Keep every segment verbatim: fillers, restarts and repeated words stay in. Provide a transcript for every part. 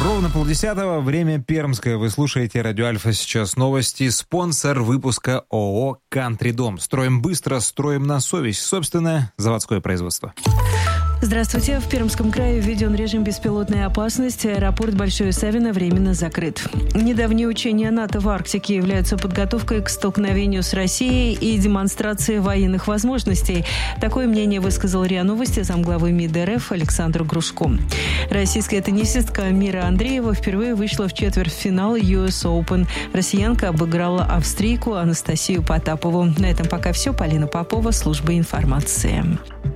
Ровно полдесятого, время пермское. Вы слушаете Радио Альфа. Сейчас новости. Спонсор выпуска ООО «Кантри Дом». Строим быстро, строим на совесть. Собственное заводское производство. Здравствуйте. В Пермском крае введен режим беспилотной опасности. Аэропорт Большое Савино временно закрыт. Недавние учения НАТО в Арктике являются подготовкой к столкновению с Россией и демонстрацией военных возможностей. Такое мнение высказал РИА Новости замглавы МИД РФ Александр Грушко. Российская теннисистка Мира Андреева впервые вышла в четвертьфинал ю эс Open. Россиянка обыграла австрийку Анастасию Потапову. На этом пока все. Полина Попова, служба информации.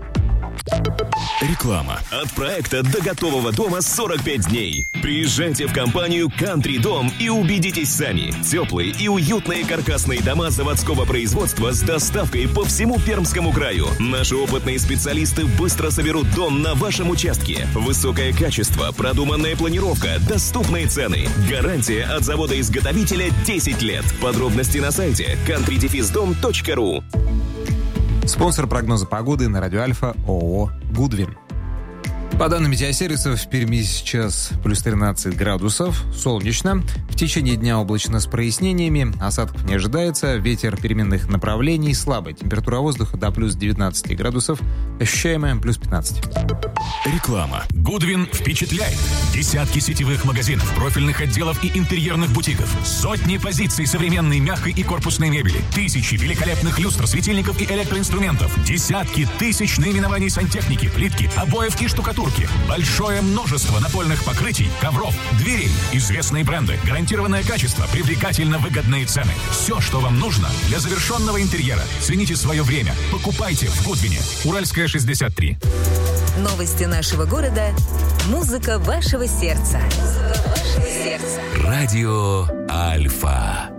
Реклама. От проекта до готового дома сорок пять дней. Приезжайте в компанию «Кантри Дом» и убедитесь сами. Теплые и уютные каркасные дома заводского производства с доставкой по всему Пермскому краю. Наши опытные специалисты быстро соберут дом на вашем участке. Высокое качество, продуманная планировка, доступные цены. Гарантия от завода-изготовителя десять лет. Подробности на сайте кантри дефис дом точка ру. Спонсор прогноза погоды на Радио Альфа ООО «Гудвин». По данным метеосервисов, в Перми сейчас плюс тринадцать градусов, солнечно. В течение дня облачно с прояснениями, осадков не ожидается, ветер переменных направлений слабый. Температура воздуха до плюс девятнадцать градусов, ощущаемая плюс пятнадцать. Реклама. Гудвин впечатляет. Десятки сетевых магазинов, профильных отделов и интерьерных бутиков. Сотни позиций современной мягкой и корпусной мебели. Тысячи великолепных люстр, светильников и электроинструментов. Десятки тысяч наименований сантехники, плитки, обоев и штукатурки. Большое множество напольных покрытий, ковров, дверей. Известные бренды, гарантированное качество, привлекательно выгодные цены. Все, что вам нужно для завершенного интерьера. Цените свое время. Покупайте в Гудвине. Уральская, шестьдесят три. Новости нашего города. Музыка вашего сердца. Музыка вашего сердца. Радио Альфа.